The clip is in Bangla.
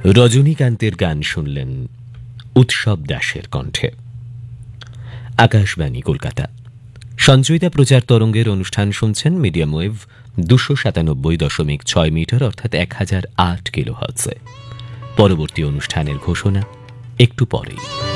রজনীকান্তের গান শুনলেন উৎসব দাসের কণ্ঠে। আকাশবাণী কলকাতা, সঞ্চয়িতা প্রচার তরঙ্গের অনুষ্ঠান শুনছেন। মিডিয়াম ওয়েভ 297.6 মিটার অর্থাৎ 1008 কিলোহার্টজে। পরবর্তী অনুষ্ঠানের ঘোষণা একটু পরেই।